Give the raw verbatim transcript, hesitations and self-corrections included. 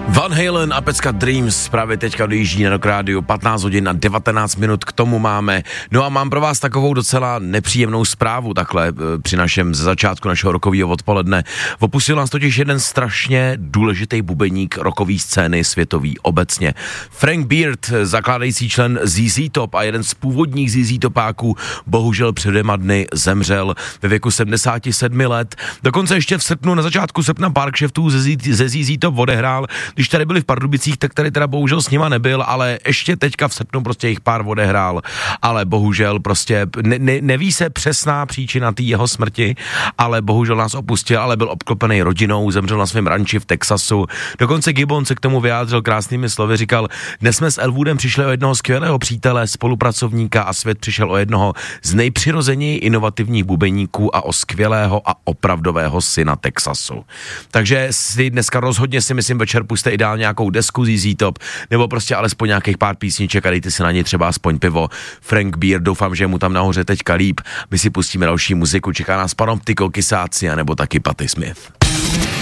Van Halen a pecka Dreams právě teďka dojíždí na Rock Radio, patnáct hodin a devatenáct minut k tomu máme. No a mám pro vás takovou docela nepříjemnou zprávu takhle při našem ze začátku našeho rockového odpoledne. Opustil nás totiž jeden strašně důležitý bubeník rockové scény světový obecně. Frank Beard, zakládající člen Z Z Top a jeden z původních Z Z Topáků, bohužel před dvěma dny zemřel ve věku sedmdesáti sedmi let. Dokonce ještě v srpnu, na začátku srpna pár kšeftů ze Z Z Top odehrál. Když tady byli v Pardubicích, tak tady teda bohužel s nima nebyl, ale ještě teďka v srpnu prostě jich pár odehrál, ale bohužel prostě ne, ne, neví se přesná příčina té jeho smrti, ale bohužel nás opustil, ale byl obklopený rodinou, zemřel na svém ranči v Texasu. Dokonce Gibbon se k tomu vyjádřil krásnými slovy, říkal: dnes jsme s Elwoodem přišli o jednoho skvělého přítele, spolupracovníka a svět přišel o jednoho z nejpřirozeněji inovativních bubeníků a o skvělého a opravdového syna Texasu. Takže si dneska rozhodně si myslím večer puste ideálně nějakou desku Z Z Top, nebo prostě alespoň nějakých pár písniček a dejte si na ně třeba aspoň pivo. Frank Beard, doufám, že mu tam nahoře teďka líp. My si pustíme další muziku, čeká nás Panoptical, Kysáci a nebo taky Patti Smith.